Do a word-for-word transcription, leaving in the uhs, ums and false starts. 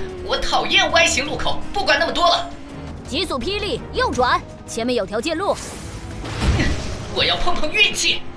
我讨厌歪形路口，不管那么多了。 极速霹雳，右转，前面有条近路。 我要碰碰运气。